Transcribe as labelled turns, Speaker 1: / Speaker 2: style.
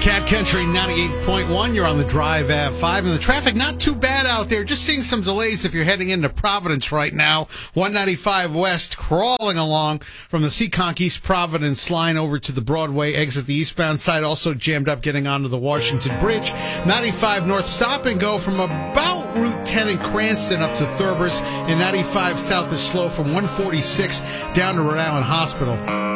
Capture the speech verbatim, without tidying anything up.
Speaker 1: Cat Country ninety-eight point one, you're on the drive at five, and the traffic not too bad out there. Just seeing some delays if you're heading into Providence right now. one ninety-five West crawling along from the Seekonk East Providence line over to the Broadway exit. The eastbound side also jammed up getting onto the Washington Bridge. ninety-five North stop and go from about Route ten in Cranston up to Thurber's, and ninety-five South is slow from one forty-six down to Rhode Island Hospital.